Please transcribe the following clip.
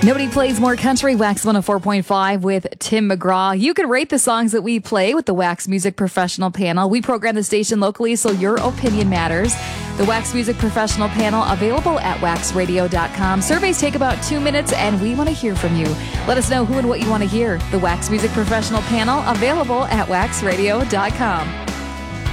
Nobody plays more country. Wax 104.5 with Tim McGraw. You can rate the songs that we play with the Wax Music Professional Panel. We program the station locally, so your opinion matters. The Wax Music Professional Panel, available at waxradio.com. Surveys take about 2 minutes, and we want to hear from you. Let us know who and what you want to hear. The Wax Music Professional Panel, available at waxradio.com.